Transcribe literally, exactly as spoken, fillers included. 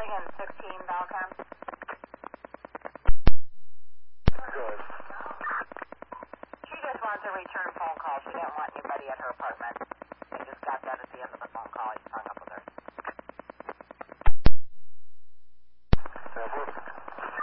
Nothing in sixteen, Balcom? Good. She just wants a return phone call. She didn't want anybody at her apartment. She just got that at the end of the phone call. I just hung